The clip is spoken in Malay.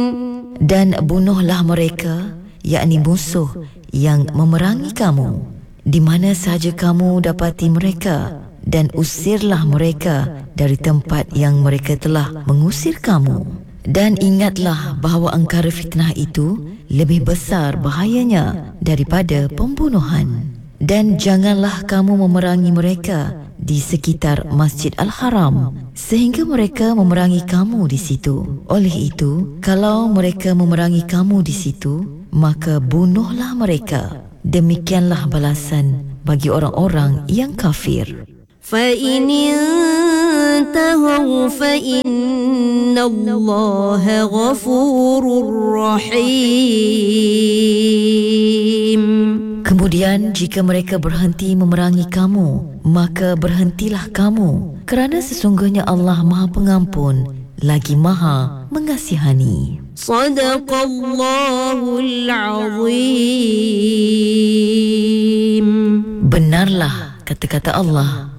Dan bunuhlah mereka, yakni musuh yang memerangi kamu, di mana sahaja kamu dapati mereka, dan usirlah mereka dari tempat yang mereka telah mengusir kamu. Dan ingatlah bahawa angkara fitnah itu lebih besar bahayanya daripada pembunuhan. Dan janganlah kamu memerangi mereka di sekitar Masjid Al-Haram sehingga mereka memerangi kamu di situ. Oleh itu, kalau mereka memerangi kamu di situ, maka bunuhlah mereka. Demikianlah balasan bagi orang-orang yang kafir. فَإِنِ انْتَهَوْا فَإِنَّ اللَّهَ غَفُورٌ رَحِيمٌ. Kemudian jika mereka berhenti memerangi kamu, maka berhentilah kamu, kerana sesungguhnya Allah Maha Pengampun lagi Maha Mengasihani. Sadaqallahul Azim. Benarlah kata-kata Allah.